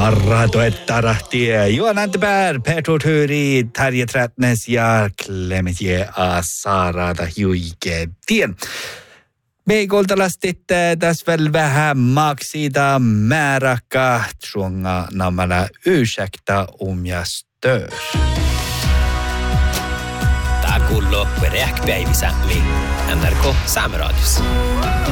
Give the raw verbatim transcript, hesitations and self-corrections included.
Arratoettarahtie, Johan Antepää, Petro Thyri, Tarja Trätnes ja Clementie Asarata Huiketien. Me koltalastit tässä väl vähän maksida määräkka suonga namalla ursäkta om jag stör. Tää kuuluu Räkpäivisämmi N R K Saameradios.